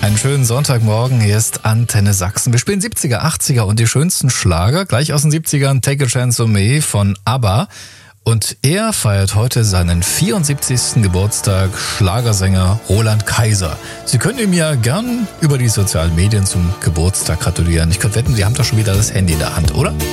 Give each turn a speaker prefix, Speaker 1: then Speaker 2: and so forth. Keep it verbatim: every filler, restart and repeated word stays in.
Speaker 1: Einen schönen Sonntagmorgen, hier ist Antenne Sachsen. Wir spielen siebziger, achtziger und die schönsten Schlager. Gleich aus den siebzigern Take a Chance on Me von ABBA. Und er feiert heute seinen vierundsiebzigsten Geburtstag, Schlagersänger Roland Kaiser. Sie können ihm ja gern über die sozialen Medien zum Geburtstag gratulieren. Ich könnte wetten, Sie haben doch schon wieder das Handy in der Hand, oder?